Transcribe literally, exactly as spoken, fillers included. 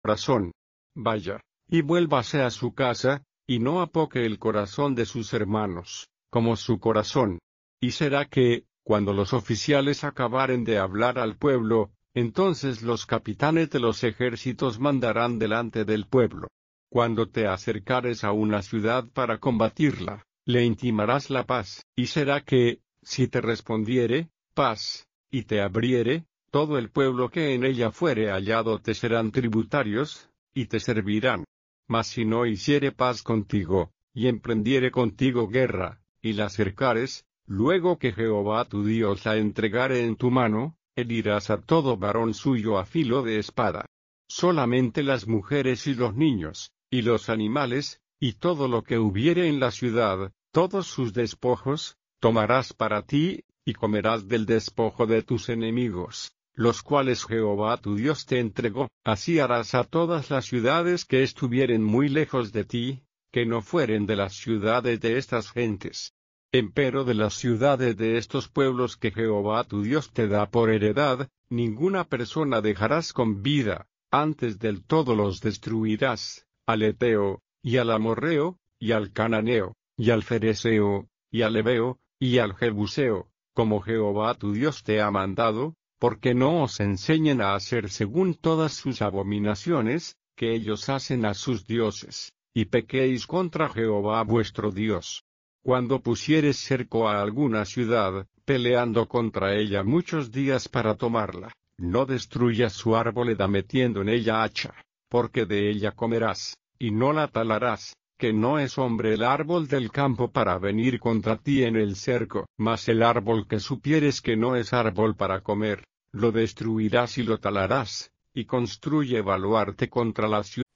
corazón. Vaya, y vuélvase a su casa, y no apoque el corazón de sus hermanos, como su corazón. Y será que, cuando los oficiales acabaren de hablar al pueblo, entonces los capitanes de los ejércitos mandarán delante del pueblo. Cuando te acercares a una ciudad para combatirla, le intimarás la paz, y será que, si te respondiere, paz, y te abriere, todo el pueblo que en ella fuere hallado te serán tributarios, y te servirán. Mas si no hiciere paz contigo, y emprendiere contigo guerra, y la cercares, luego que Jehová tu Dios la entregare en tu mano, herirás a todo varón suyo a filo de espada. Solamente las mujeres y los niños, y los animales, y todo lo que hubiere en la ciudad, todos sus despojos, tomarás para ti, y comerás del despojo de tus enemigos, los cuales Jehová tu Dios te entregó. Así harás a todas las ciudades que estuvieren muy lejos de ti, que no fueren de las ciudades de estas gentes. Empero de las ciudades de estos pueblos que Jehová tu Dios te da por heredad, ninguna persona dejarás con vida, antes del todo los destruirás, al Eteo, y al Amorreo, y al Cananeo, y al Fereseo, y al Heveo, y al Jebuseo, como Jehová tu Dios te ha mandado, porque no os enseñen a hacer según todas sus abominaciones, que ellos hacen a sus dioses, y pequéis contra Jehová vuestro Dios. Cuando pusieres cerco a alguna ciudad, peleando contra ella muchos días para tomarla, no destruyas su arboleda metiendo en ella hacha, porque de ella comerás, y no la talarás, que no es hombre el árbol del campo para venir contra ti en el cerco, mas el árbol que supieres que no es árbol para comer, lo destruirás y lo talarás, y construye baluarte contra la ciudad.